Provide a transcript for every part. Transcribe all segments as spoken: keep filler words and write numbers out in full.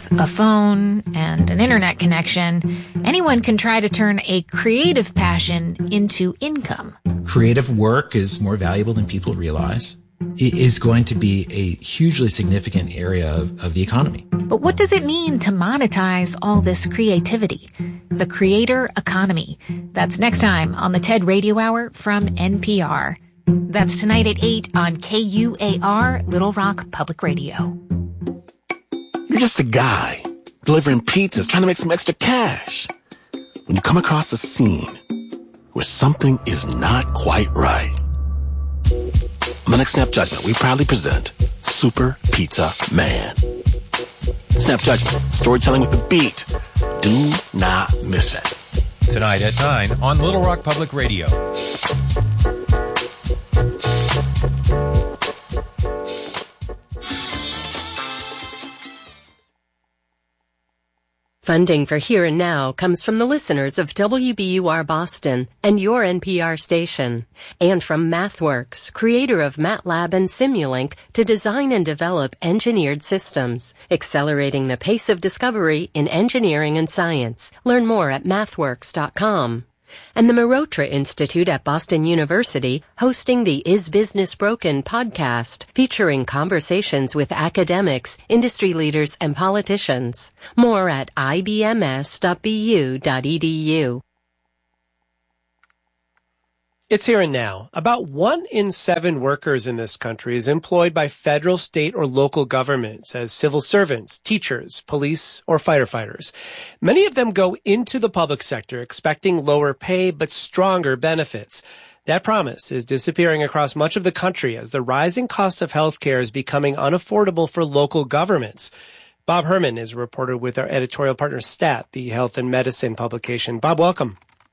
With a phone and an internet connection, anyone can try to turn a creative passion into income. Creative work is more valuable than people realize. It is going to be a hugely significant area of, of the economy. But what does it mean to monetize all this creativity? The creator economy. That's next time on the TED Radio Hour from N P R. That's tonight at eight on K U A R, Little Rock Public Radio. You're just a guy delivering pizzas, trying to make some extra cash. When you come across a scene where something is not quite right. On the next Snap Judgment, we proudly present Super Pizza Man. Snap Judgment, storytelling with the beat. Do not miss it. Tonight at nine on Little Rock Public Radio. Funding for Here and Now comes from the listeners of W B U R Boston and your N P R station, and from MathWorks, creator of MATLAB and Simulink, to design and develop engineered systems, accelerating the pace of discovery in engineering and science. Learn more at mathworks dot com. And the Marotra Institute at Boston University, hosting the Is Business Broken podcast, featuring conversations with academics, industry leaders, and politicians. More at I B M S dot B U dot E D U. It's Here and Now. About one in seven workers in this country is employed by federal, state, or local governments as civil servants, teachers, police, or firefighters. Many of them go into the public sector expecting lower pay but stronger benefits. That promise is disappearing across much of the country as the rising cost of healthcare is becoming unaffordable for local governments. Bob Herman is a reporter with our editorial partner STAT, the health and medicine publication. Bob, welcome.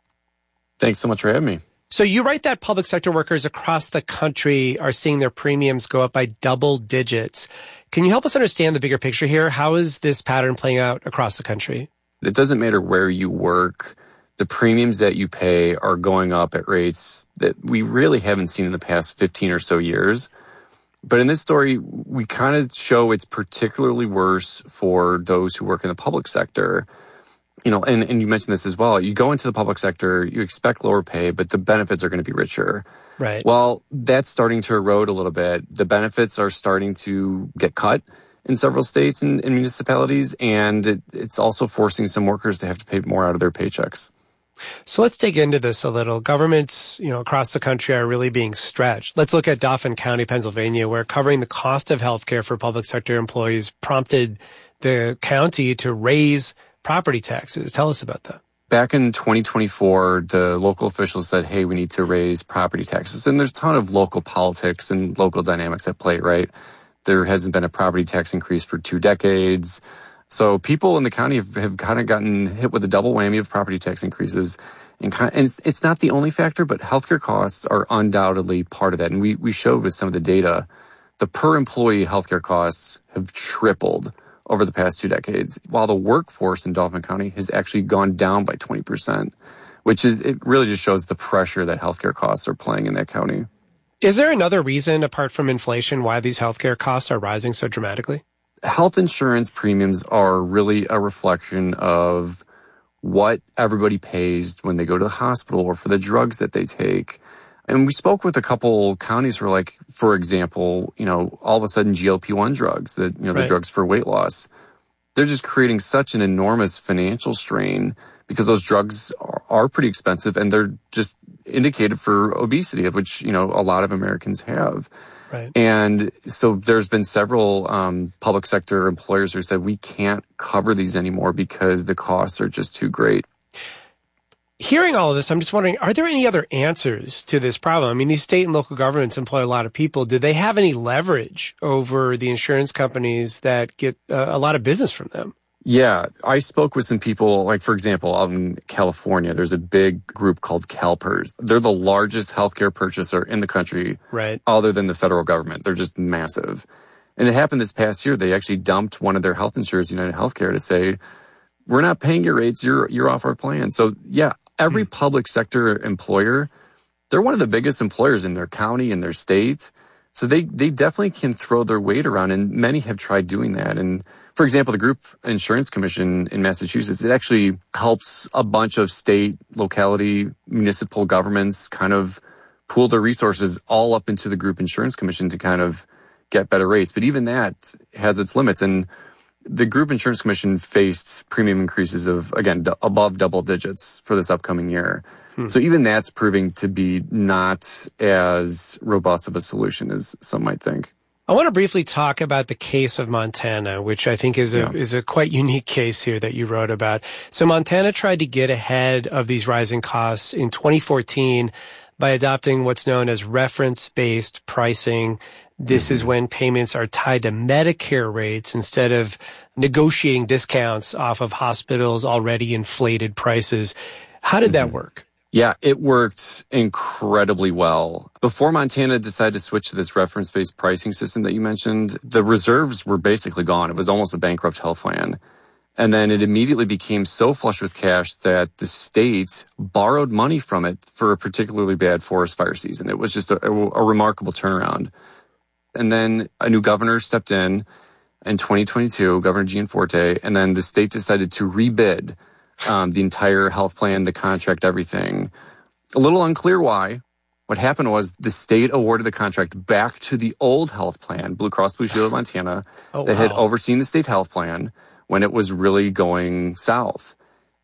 Thanks so much for having me. So you write that public sector workers across the country are seeing their premiums go up by double digits. Can you help us understand the bigger picture here? How is this pattern playing out across the country? It doesn't matter where you work. The premiums that you pay are going up at rates that we really haven't seen in the past fifteen or so years. But in this story, we kind of show it's particularly worse for those who work in the public sector. You know, and, and you mentioned this as well. You go into the public sector, you expect lower pay, but the benefits are going to be richer. Right. Well, that's starting to erode a little bit. The benefits are starting to get cut in several states and, and municipalities, and it, it's also forcing some workers to have to pay more out of their paychecks. So let's dig into this a little. Governments, you know, across the country are really being stretched. Let's look at Dauphin County, Pennsylvania, where covering the cost of healthcare for public sector employees prompted the county to raise property taxes. Tell us about that. Back in twenty twenty-four, the local officials said, hey, we need to raise property taxes. And there's a ton of local politics and local dynamics at play, right? There hasn't been a property tax increase for two decades. So people in the county have, have kind of gotten hit with a double whammy of property tax increases. And, kind of, and it's, it's not the only factor, but healthcare costs are undoubtedly part of that. And we, we showed with some of the data, the per employee healthcare costs have tripled over the past two decades, while the workforce in Dauphin County has actually gone down by twenty percent, which is, it really just shows the pressure that healthcare costs are playing in that county. Is there another reason, apart from inflation, why these healthcare costs are rising so dramatically? Health insurance premiums are really a reflection of what everybody pays when they go to the hospital or for the drugs that they take. And we spoke with a couple counties who are like, for example, you know, all of a sudden G L P one drugs, that, you know, right. the drugs for weight loss, they're just creating such an enormous financial strain because those drugs are, are pretty expensive and they're just indicated for obesity, of which, you know, a lot of Americans have. Right. And so there's been several um, public sector employers who said we can't cover these anymore because the costs are just too great. Hearing all of this, I'm just wondering, are there any other answers to this problem? I mean, these state and local governments employ a lot of people. Do they have any leverage over the insurance companies that get uh, a lot of business from them? Yeah, I spoke with some people, like, for example, out in California, there's a big group called CalPERS. They're the largest healthcare purchaser in the country, right, other than the federal government. They're just massive. And it happened this past year. They actually dumped one of their health insurers, United Healthcare, to say, we're not paying your rates, you're you're off our plan. So, yeah, every hmm. public sector employer, they're one of the biggest employers in their county, in their state. So they, they definitely can throw their weight around, and many have tried doing that. And For example, the Group Insurance Commission in Massachusetts, it actually helps a bunch of state, locality, municipal governments kind of pool their resources all up into the Group Insurance Commission to kind of get better rates. But even that has its limits. And the Group Insurance Commission faced premium increases of, again, d- above double digits for this upcoming year. Hmm. So even that's proving to be not as robust of a solution as some might think. I want to briefly talk about the case of Montana, which I think is a, yeah. is a quite unique case here that you wrote about. So Montana tried to get ahead of these rising costs in twenty fourteen by adopting what's known as reference-based pricing. This mm-hmm. is when payments are tied to Medicare rates instead of negotiating discounts off of hospitals' already inflated prices. How did mm-hmm. that work? Yeah, it worked incredibly well. Before Montana decided to switch to this reference-based pricing system that you mentioned, the reserves were basically gone. It was almost a bankrupt health plan. And then it immediately became so flush with cash that the state borrowed money from it for a particularly bad forest fire season. It was just a, a remarkable turnaround. And then a new governor stepped in in twenty twenty-two, Governor Gianforte, and then the state decided to rebid Um, the entire health plan, the contract, everything. A little unclear why. What happened was the state awarded the contract back to the old health plan, Blue Cross Blue Shield of Montana, oh, that wow. had overseen the state health plan when it was really going south.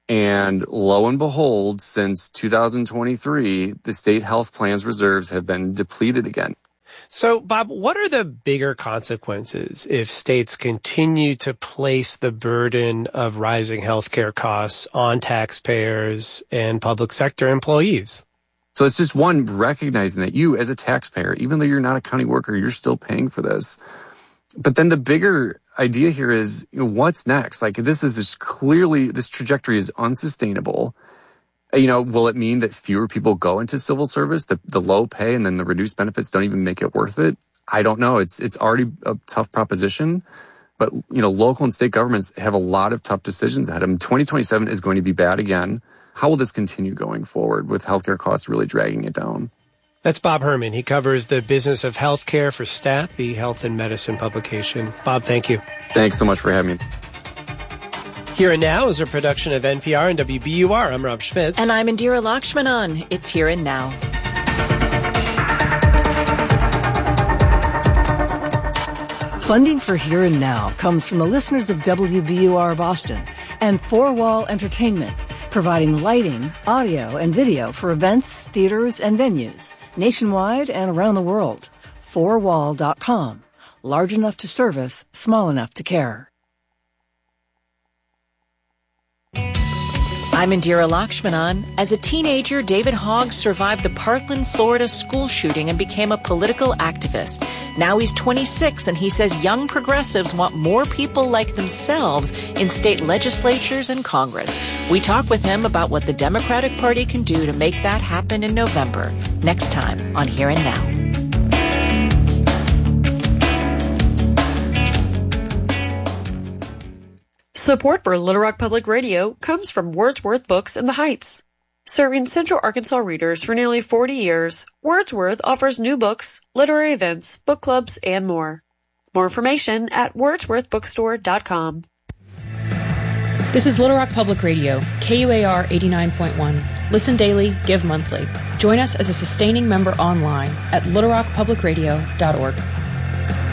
And lo and behold, since two thousand twenty-three, the state health plan's reserves have been depleted again. So, Bob, what are the bigger consequences if states continue to place the burden of rising healthcare costs on taxpayers and public sector employees? So it's just one, recognizing that you as a taxpayer, even though you're not a county worker, you're still paying for this. But then the bigger idea here is, you know, what's next? Like, this is just clearly, this trajectory is unsustainable. You know, will it mean that fewer people go into civil service? The, the low pay and then the reduced benefits don't even make it worth it? I don't know. It's it's already a tough proposition. But, you know, local and state governments have a lot of tough decisions ahead of them. twenty twenty-seven is going to be bad again. How will this continue going forward with healthcare costs really dragging it down? That's Bob Herman. He covers the business of healthcare for STAT, the Health and Medicine publication. Bob, thank you. Thanks so much for having me. Here and Now is a production of N P R and W B U R. I'm Rob Schmitz. And I'm Indira Lakshmanan. It's Here and Now. Funding for Here and Now comes from the listeners of W B U R Boston and Four Wall Entertainment, providing lighting, audio, and video for events, theaters, and venues nationwide and around the world. four wall dot com. Large enough to service, small enough to care. I'm Indira Lakshmanan. As a teenager, David Hogg survived the Parkland, Florida school shooting and became a political activist. Now he's twenty-six, and he says young progressives want more people like themselves in state legislatures and Congress. We talk with him about what the Democratic Party can do to make that happen in November. Next time on Here and Now. Support for Little Rock Public Radio comes from Wordsworth Books in the Heights. Serving Central Arkansas readers for nearly forty years, Wordsworth offers new books, literary events, book clubs, and more. More information at wordsworth bookstore dot com. This is Little Rock Public Radio, K U A R eighty-nine point one. Listen daily, give monthly. Join us as a sustaining member online at little rock public radio dot org.